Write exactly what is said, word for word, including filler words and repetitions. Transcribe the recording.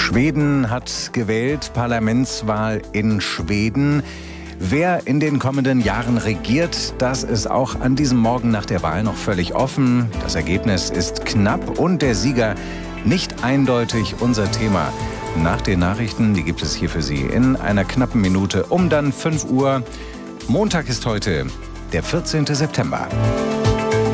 Schweden hat gewählt, Parlamentswahl in Schweden. Wer in den kommenden Jahren regiert, das ist auch an diesem Morgen nach der Wahl noch völlig offen. Das Ergebnis ist knapp und der Sieger nicht eindeutig. Unser Thema nach den Nachrichten, die gibt es hier für Sie in einer knappen Minute um dann fünf Uhr. Montag ist heute der vierzehnte September.